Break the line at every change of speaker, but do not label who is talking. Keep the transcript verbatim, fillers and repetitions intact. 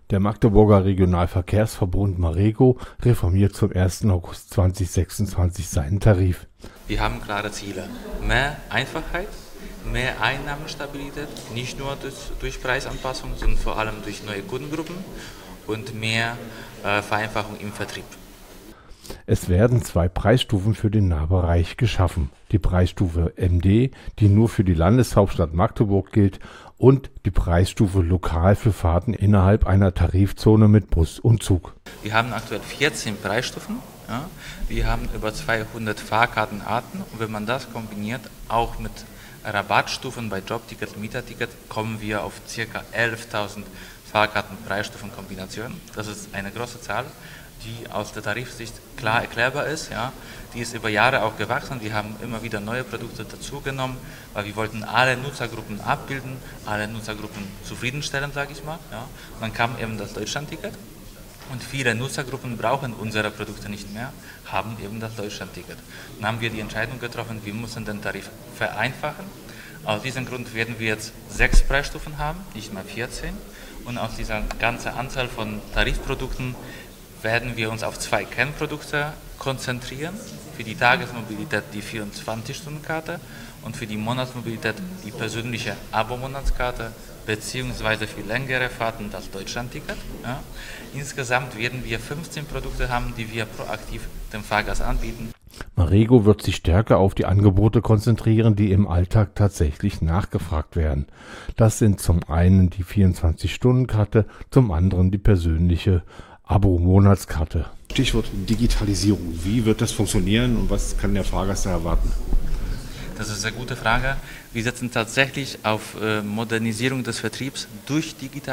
Der Magdeburger Regionalverkehrsverbund Marego reformiert zum ersten August zweitausendsechsundzwanzig seinen Tarif.
Wir haben klare Ziele. Mehr Einfachheit, mehr Einnahmenstabilität, nicht nur durch, durch Preisanpassung, sondern vor allem durch neue Kundengruppen und mehr äh, Vereinfachung im Vertrieb.
Es werden zwei Preisstufen für den Nahbereich geschaffen. Die Preisstufe M D, die nur für die Landeshauptstadt Magdeburg gilt, und die Preisstufe Lokal für Fahrten innerhalb einer Tarifzone mit Bus und Zug.
Wir haben aktuell vierzehn Preisstufen. Ja. Wir haben über zweihundert Fahrkartenarten. Und wenn man das kombiniert, auch mit Rabattstufen bei Jobticket und Mieterticket, kommen wir auf ca. elftausend Fahrkartenpreisstufenkombinationen. Das ist eine große Zahl, die aus der Tarifsicht klar erklärbar ist. Ja. Die ist über Jahre auch gewachsen. Wir haben immer wieder neue Produkte dazugenommen, weil wir wollten alle Nutzergruppen abbilden, alle Nutzergruppen zufriedenstellen, sage ich mal. Ja. Dann kam eben das Deutschlandticket und viele Nutzergruppen brauchen unsere Produkte nicht mehr, haben eben das Deutschlandticket. Dann haben wir die Entscheidung getroffen, wir müssen den Tarif vereinfachen. Aus diesem Grund werden wir jetzt sechs Preisstufen haben, nicht mehr vierzehn. Und aus dieser ganzen Anzahl von Tarifprodukten werden wir uns auf zwei Kernprodukte konzentrieren. Für die Tagesmobilität die vierundzwanzig-Stunden-Karte und für die Monatsmobilität die persönliche Abo-Monatskarte beziehungsweise für längere Fahrten das Deutschlandticket. Ja. Insgesamt werden wir fünfzehn Produkte haben, die wir proaktiv dem Fahrgast anbieten.
Marego wird sich stärker auf die Angebote konzentrieren, die im Alltag tatsächlich nachgefragt werden. Das sind zum einen die vierundzwanzig-Stunden-Karte, zum anderen die persönliche Abo-Monatskarte.
Stichwort Digitalisierung. Wie wird das funktionieren und was kann der Fahrgast da erwarten?
Das ist eine sehr gute Frage. Wir setzen tatsächlich auf äh, Modernisierung des Vertriebs durch Digitalisierung.